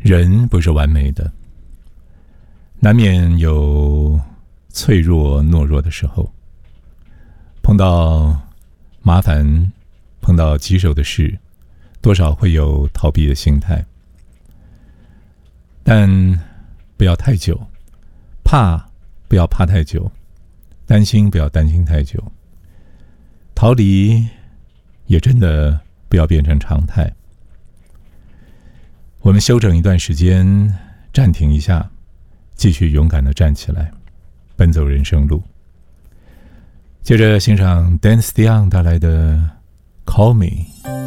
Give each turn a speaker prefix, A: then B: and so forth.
A: 人不是完美的，难免有脆弱懦弱的时候，碰到麻烦，碰到棘手的事，多少会有逃避的心态，但不要太久，怕不要怕太久，担心不要担心太久，逃离也真的不要变成常态。我们休整一段时间，暂停一下，继续勇敢地站起来，奔走人生路。接着欣赏 Dance Dion 带来的 Call Me。